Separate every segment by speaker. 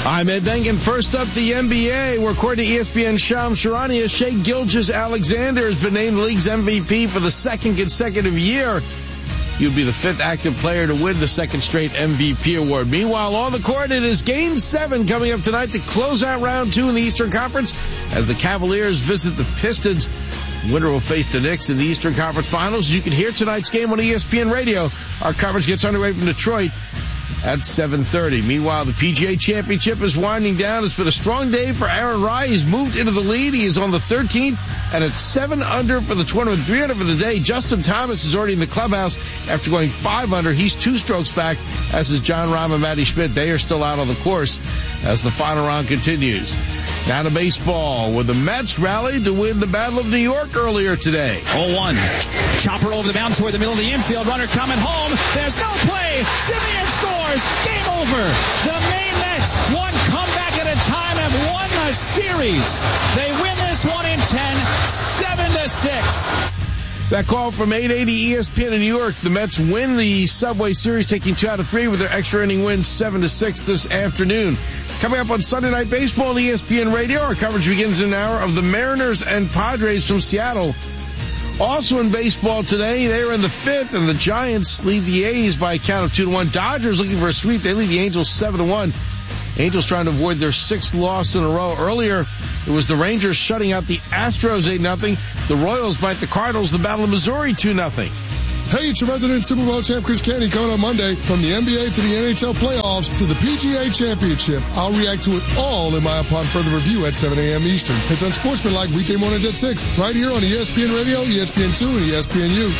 Speaker 1: I'm Ed Denkin. First up, the NBA, where according to ESPN Shams Charania, Shai Gilgeous-Alexander has been named the league's MVP for the second consecutive year. He would be the fifth active player to win the second straight MVP award. Meanwhile, on the court, it is Game 7 coming up tonight to close out Round 2 in the Eastern Conference as the Cavaliers visit the Pistons. Winner will face the Knicks in the Eastern Conference Finals. You can hear tonight's game on ESPN Radio. Our coverage gets underway from Detroit at 7:30. Meanwhile, the PGA Championship is winding down. It's been a strong day for Aaron Rai. He's moved into the lead. He is on the 13th, and it's 7 under for the tournament, 3 under for the day. Justin Thomas is already in the clubhouse after going 5 under. He's 2 strokes back, as is John Rahm and Matty Schmidt. They are still out on the course as the final round continues. Now to baseball, where the Mets rallied to win the Battle of New York earlier today.
Speaker 2: 0-1. Chopper over the mound toward the middle of the infield. Runner coming home. There's no play. Simeon scores. Game over. The Maine Mets, one comeback at a time, have won the series. They win this one in 10, 7-6.
Speaker 1: That call from 880 ESPN in New York. The Mets win the Subway Series, taking 2 out of 3 with their extra inning win 7-6 this afternoon. Coming up on Sunday Night Baseball on ESPN Radio, our coverage begins in an hour of the Mariners and Padres from Seattle. Also in baseball today, they're in the 5th, and the Giants lead the A's by a count of 2-1. Dodgers looking for a sweep. They lead the Angels 7-1. Angels trying to avoid their 6th loss in a row. Earlier, it was the Rangers shutting out the Astros 8-0. The Royals bite the Cardinals. The Battle of Missouri 2-0.
Speaker 3: Hey, it's your resident Super Bowl champ Chris Canty coming on Monday. From the NBA to the NHL playoffs to the PGA Championship, I'll react to it all in my upon further review at 7 a.m. Eastern. It's Unsportsmanlike weekday mornings at 6, right here on ESPN Radio, ESPN2, and ESPNU.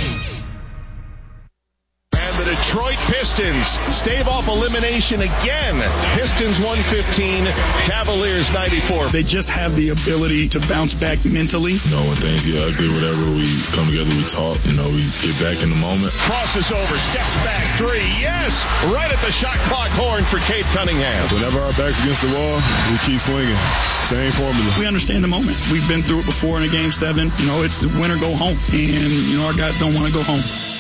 Speaker 4: Detroit Pistons stave off elimination again. Pistons 115, Cavaliers 94.
Speaker 5: They just have the ability to bounce back mentally.
Speaker 6: You know, when things get ugly, whatever, we come together, we talk, we get back in the moment.
Speaker 4: Crosses over, steps back, 3, yes! Right at the shot clock horn for Cade Cunningham.
Speaker 6: Whenever our back's against the wall, we keep swinging. Same formula.
Speaker 5: We understand the moment. We've been through it before in a Game 7. It's win or go home. And, our guys don't want to go home.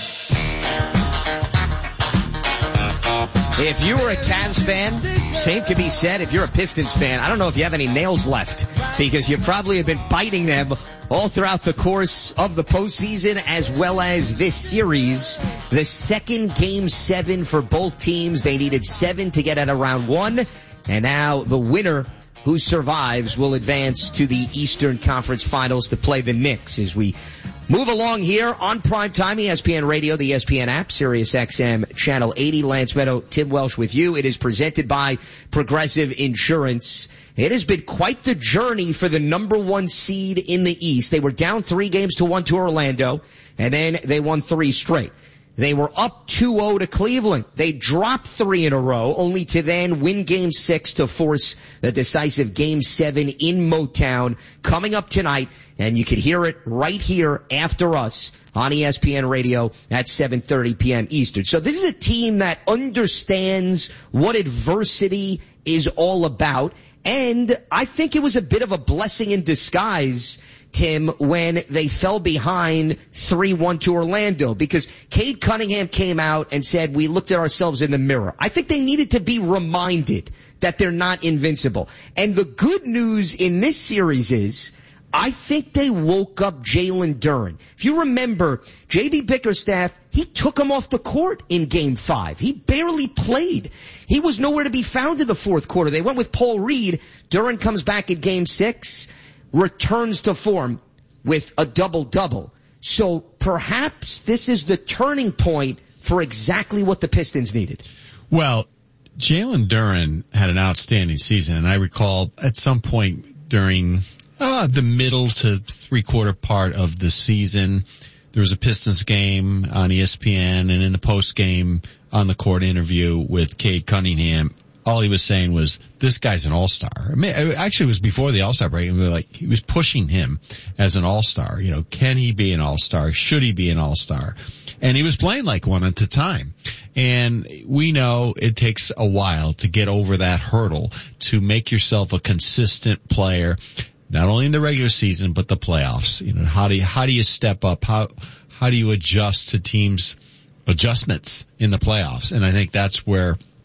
Speaker 7: If you were a Cavs fan, same can be said if you're a Pistons fan. I don't know if you have any nails left, because you probably have been biting them all throughout the course of the postseason as well as this series. The second Game 7 for both teams. They needed 7 to get out of round 1, and now the winner who survives will advance to the Eastern Conference Finals to play the Knicks. As we move along here on Primetime, ESPN Radio, the ESPN app, Sirius XM, Channel 80. Lance Meadow, Tim Welsh with you. It is presented by Progressive Insurance. It has been quite the journey for the number 1 seed in the East. They were down 3-1 to Orlando, and then they won 3 straight. They were up 2-0 to Cleveland. They dropped 3 in a row, only to then win Game 6 to force the decisive Game 7 in Motown coming up tonight. And you can hear it right here after us on ESPN Radio at 7:30 p.m. Eastern. So this is a team that understands what adversity is all about. And I think it was a bit of a blessing in disguise, Tim, when they fell behind 3-1 to Orlando, because Cade Cunningham came out and said, we looked at ourselves in the mirror. I think they needed to be reminded that they're not invincible. And the good news in this series is, I think they woke up Jalen Duren. If you remember, J.B. Bickerstaff, he took him off the court in Game 5. He barely played. He was nowhere to be found in the fourth quarter. They went with Paul Reed. Duren comes back in Game 6. Returns to form with a double-double. So perhaps this is the turning point for exactly what the Pistons needed.
Speaker 8: Well, Jalen Duren had an outstanding season, and I recall at some point during the middle to three-quarter part of the season, there was a Pistons game on ESPN, and in the post-game on-the-court interview with Cade Cunningham, all he was saying was, this guy's an all-star. I mean, actually, it was before the all-star break. He was pushing him as an all-star. Can he be an all-star? Should he be an all-star? And he was playing like one at the time. And we know it takes a while to get over that hurdle, to make yourself a consistent player, not only in the regular season, but the playoffs. How do you step up? How do you adjust to teams' adjustments in the playoffs? And I think that's where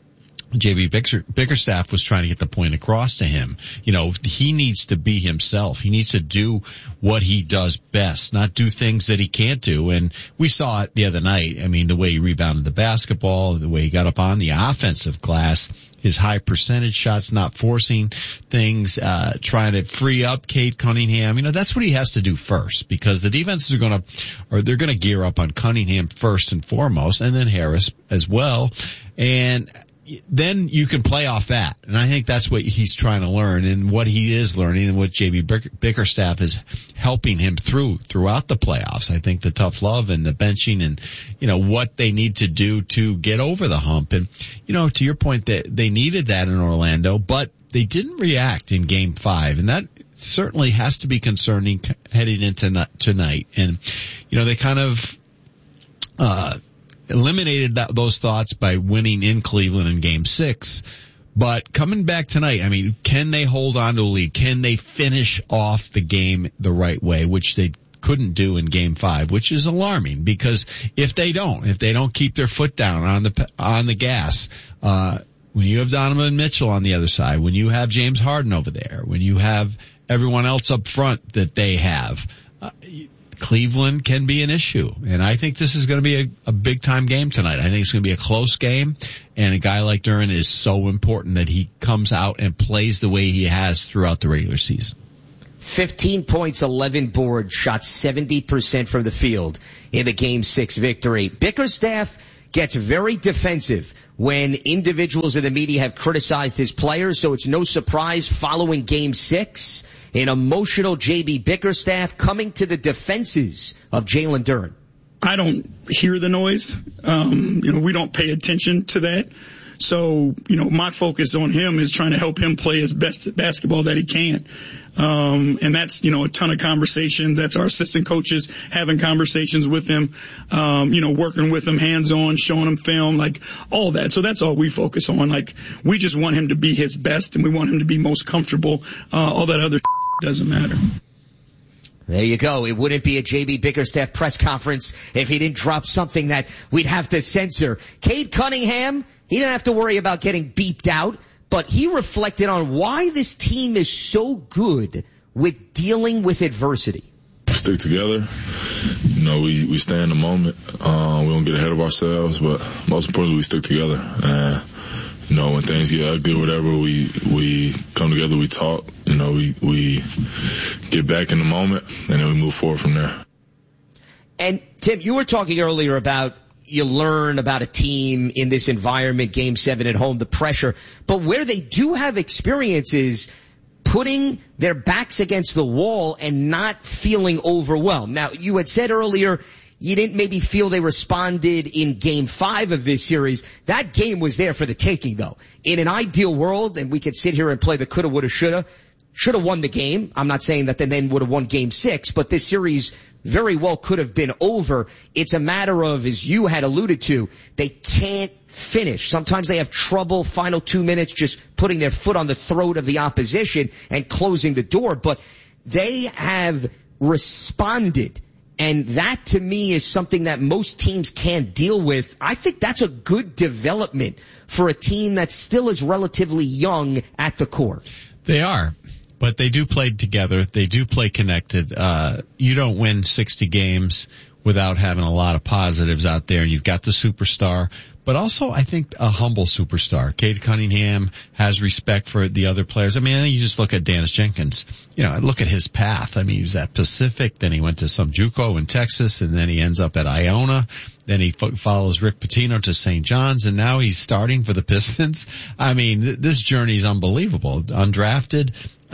Speaker 8: J.B. Bickerstaff was trying to get the point across to him. You know, he needs to be himself. He needs to do what he does best, not do things that he can't do. And we saw it the other night. I mean, the way he rebounded the basketball, the way he got up on the offensive glass, his high percentage shots, not forcing things, trying to free up Cade Cunningham. You know, that's what he has to do first, because the defenses they're gonna gear up on Cunningham first and foremost, and then Harris as well. And then you can play off that. And I think that's what he's trying to learn, and what he is learning, and what J.B. Bickerstaff is helping him throughout the playoffs. I think the tough love and the benching and, you know, what they need to do to get over the hump. And, you know, to your point, that they needed that in Orlando, but they didn't react in Game 5. And that certainly has to be concerning heading into tonight. And, you know, they kind of, eliminated those thoughts by winning in Cleveland in Game 6. But coming back tonight, I mean, can they hold on to a lead? Can they finish off the game the right way, which they couldn't do in Game 5, which is alarming, because if they don't keep their foot down on the gas, when you have Donovan Mitchell on the other side, when you have James Harden over there, when you have everyone else up front that they have, Cleveland can be an issue. And I think this is going to be a big-time game tonight. I think it's going to be a close game, and a guy like Duren is so important that he comes out and plays the way he has throughout the regular season.
Speaker 7: 15 points, 11 boards, shot 70% from the field in the Game 6 victory. Bickerstaff gets very defensive when individuals in the media have criticized his players, so it's no surprise following Game 6, an emotional J.B. Bickerstaff coming to the defenses of Jalen Duren.
Speaker 5: I don't hear the noise. We don't pay attention to that. So, my focus on him is trying to help him play his best basketball that he can. And that's, a ton of conversation. That's our assistant coaches having conversations with him, working with him hands-on, showing him film, like all that. So that's all we focus on. Like, we just want him to be his best, and we want him to be most comfortable. All that other doesn't matter.
Speaker 7: There you go. It wouldn't be a J.B. Bickerstaff press conference if he didn't drop something that we'd have to censor. Cade Cunningham, he didn't have to worry about getting beeped out, but he reflected on why this team is so good with dealing with adversity.
Speaker 6: Stick together. We stay in the moment. We don't get ahead of ourselves, but most importantly, we stick together. When things get good, whatever, we come together, we talk, we get back in the moment, and then we move forward from there.
Speaker 7: And Tim, you were talking earlier about you learn about a team in this environment, Game 7 at home, the pressure, but where they do have experience is putting their backs against the wall and not feeling overwhelmed. Now, you had said earlier you didn't maybe feel they responded in Game 5 of this series. That game was there for the taking, though. In an ideal world, and we could sit here and play the coulda, woulda, should have won the game. I'm not saying that they then would have won Game 6, but this series very well could have been over. It's a matter of, as you had alluded to, they can't finish. Sometimes they have trouble final 2 minutes just putting their foot on the throat of the opposition and closing the door, but they have responded. And that, to me, is something that most teams can't deal with. I think that's a good development for a team that still is relatively young at the core.
Speaker 8: They are, but they do play together. They do play connected. You don't win 60 games without having a lot of positives out there. You've got the superstar, but also I think a humble superstar. Cade Cunningham has respect for the other players. I mean, you just look at Dennis Jenkins. Look at his path. I mean, he was at Pacific, then he went to some JUCO in Texas, and then he ends up at Iona. Then he follows Rick Pitino to St. John's, and now he's starting for the Pistons. I mean, this journey is unbelievable. Undrafted.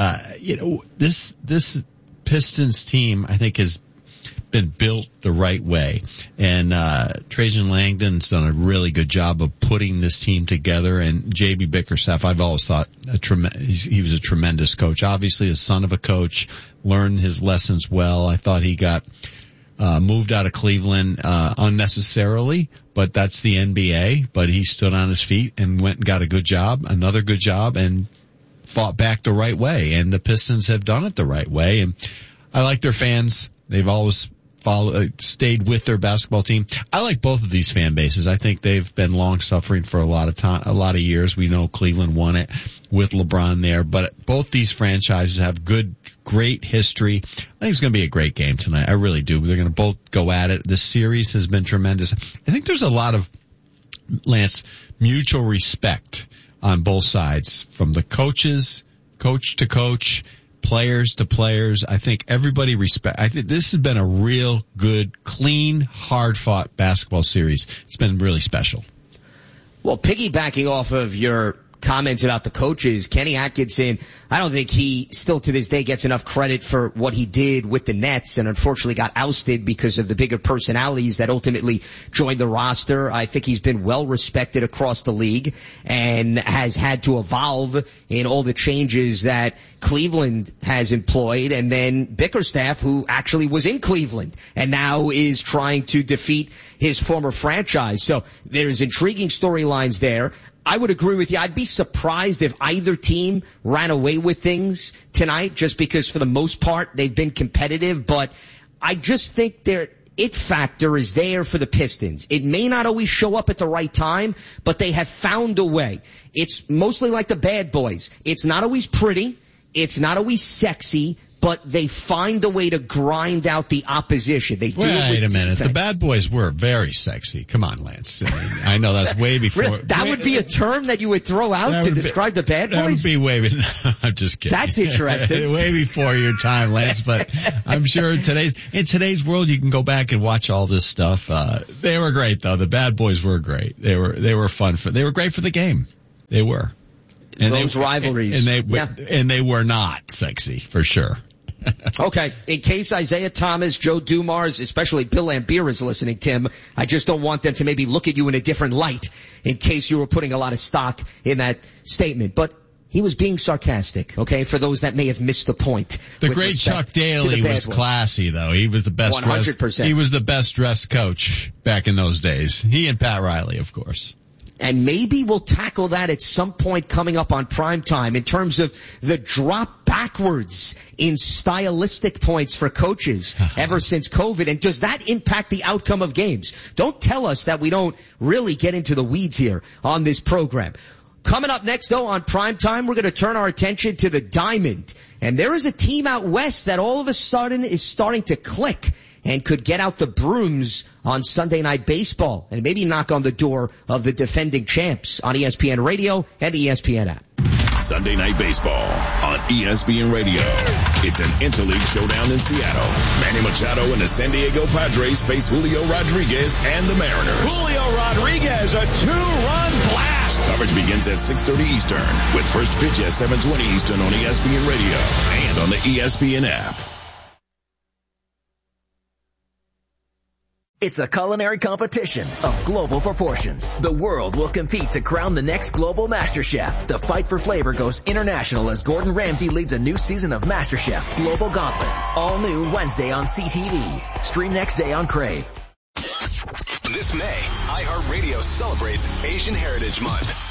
Speaker 8: This Pistons team, I think, has been built the right way. And Trajan Langdon's done a really good job of putting this team together. And J.B. Bickerstaff, I've always thought he was a tremendous coach. Obviously, the son of a coach, learned his lessons well. I thought he got moved out of Cleveland unnecessarily, but that's the NBA. But he stood on his feet and went and got another good job, and fought back the right way. And the Pistons have done it the right way. And I like their fans. They've always stayed with their basketball team. I like both of these fan bases. I think they've been long suffering for a lot of years. We know Cleveland won it with LeBron there, but both these franchises have great history. I think it's going to be a great game tonight. I really do. They're going to both go at it. The series has been tremendous. I think there's a lot of, Lance, mutual respect on both sides, from the coaches, coach to coach, players to players. I think everybody I think this has been a real good, clean, hard-fought basketball series. It's been really special.
Speaker 7: Well, piggybacking off of your comments about the coaches, Kenny Atkinson, I don't think he still to this day gets enough credit for what he did with the Nets, and unfortunately got ousted because of the bigger personalities that ultimately joined the roster. I think he's been well respected across the league and has had to evolve in all the changes that Cleveland has employed. And then Bickerstaff, who actually was in Cleveland and now is trying to defeat his former franchise. So there's intriguing storylines there. I would agree with you. I'd be surprised if either team ran away with things tonight, just because for the most part they've been competitive. But I just think their it factor is there for the Pistons. It may not always show up at the right time, but they have found a way. It's mostly like the Bad Boys. It's not always pretty. It's not always sexy, but they find a way to grind out the opposition. They do it with
Speaker 8: Wait a minute.
Speaker 7: defense.
Speaker 8: The Bad Boys were very sexy. Come on, Lance. I know that's way before.
Speaker 7: Really? That would be a term that you would throw out to describe the Bad Boys?
Speaker 8: That would be way I'm just kidding.
Speaker 7: That's interesting.
Speaker 8: Way before your time, Lance, but I'm sure in today's world you can go back and watch all this stuff. They were great though. The Bad Boys were great. They were fun they were great for the game. They were. And
Speaker 7: those rivalries.
Speaker 8: And they were not sexy, for sure.
Speaker 7: Okay. In case Isaiah Thomas, Joe Dumars, especially Bill Laimbeer is listening, Tim, I just don't want them to maybe look at you in a different light in case you were putting a lot of stock in that statement. But he was being sarcastic, okay, for those that may have missed the point.
Speaker 8: The great Chuck Daly was classy, though. He was the best
Speaker 7: 100%.
Speaker 8: He was the best dressed coach back in those days. He and Pat Riley, of course.
Speaker 7: And maybe we'll tackle that at some point coming up on primetime in terms of the drop backwards in stylistic points for coaches ever since COVID. And does that impact the outcome of games? Don't tell us that we don't really get into the weeds here on this program. Coming up next, though, on primetime, we're going to turn our attention to the Diamond. And there is a team out west that all of a sudden is starting to click and could get out the brooms on Sunday Night Baseball and maybe knock on the door of the defending champs on ESPN Radio and the ESPN app.
Speaker 9: Sunday Night Baseball on ESPN Radio. It's an interleague showdown in Seattle. Manny Machado and the San Diego Padres face Julio Rodriguez and the Mariners.
Speaker 4: Julio Rodriguez, a two-run blast.
Speaker 9: Coverage begins at 6:30 Eastern with first pitch at 7:20 Eastern on ESPN Radio and on the ESPN app.
Speaker 10: It's a culinary competition of global proportions. The world will compete to crown the next global MasterChef. The fight for flavor goes international as Gordon Ramsay leads a new season of MasterChef Global Gauntlet. All new Wednesday on CTV. Stream next day on Crave.
Speaker 11: This May, iHeartRadio celebrates Asian Heritage Month.